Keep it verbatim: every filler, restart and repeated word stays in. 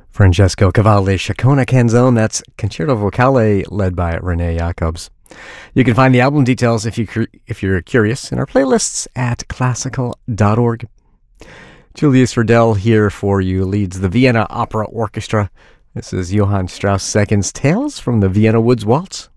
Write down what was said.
Francesco Cavalli, Chacona Canzone. That's Concerto Vocale, led by Renee Jacobs. You can find the album details if, you, if you're curious in our playlists at classical dot org. Julius Riddell here for you, leads the Vienna Opera Orchestra. This is Johann Strauss the Second's Tales from the Vienna Woods Waltz.